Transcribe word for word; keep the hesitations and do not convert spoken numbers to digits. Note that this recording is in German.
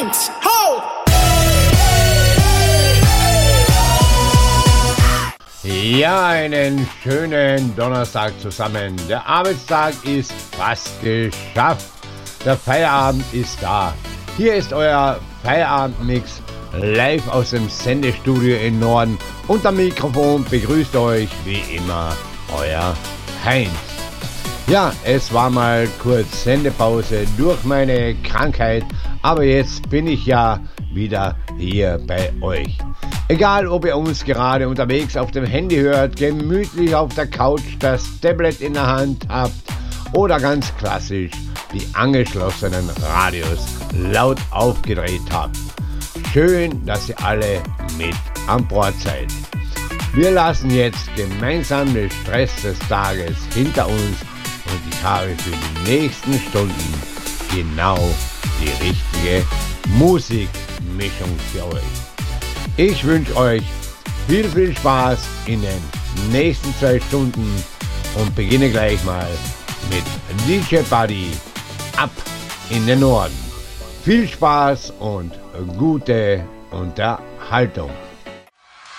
Heinz, ho! Ja, einen schönen Donnerstag zusammen. Der Arbeitstag ist fast geschafft. Der Feierabend ist da. Hier ist euer Feierabendmix live aus dem Sendestudio in Norden. Und am Mikrofon begrüßt euch wie immer euer Heinz. Ja, es war mal kurz Sendepause durch meine Krankheit, aber jetzt bin ich ja wieder hier bei euch. Egal, ob ihr uns gerade unterwegs auf dem Handy hört, gemütlich auf der Couch das Tablet in der Hand habt oder ganz klassisch die angeschlossenen Radios laut aufgedreht habt. Schön, dass ihr alle mit an Bord seid. Wir lassen jetzt gemeinsam den Stress des Tages hinter uns und ich habe für die nächsten Stunden genau die richtige Musikmischung für euch. Ich wünsche euch viel, viel Spaß in den nächsten zwei Stunden und beginne gleich mal mit D J Buddy ab in den Norden. Viel Spaß und gute Unterhaltung.